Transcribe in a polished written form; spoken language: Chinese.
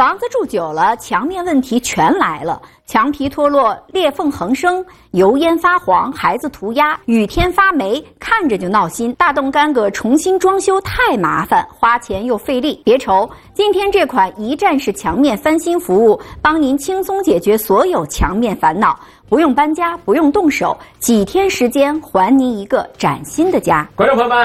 房子住久了，墙面问题全来了。墙皮脱落，裂缝横生，油烟发黄，孩子涂鸦，雨天发霉，看着就闹心。大动干戈重新装修太麻烦，花钱又费力。别愁，今天这款一站式墙面翻新服务，帮您轻松解决所有墙面烦恼，不用搬家，不用动手，几天时间还您一个崭新的家。 观众朋友们。